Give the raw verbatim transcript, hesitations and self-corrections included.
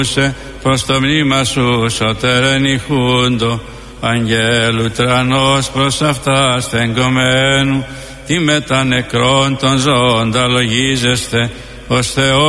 προς το μνήμα σου σωτέρεν ηχούντο, αγγέλου τρανός προς αυτά στεγκωμένου, τι με τα νεκρών των ζώων τα λογίζεστε, ως Θεός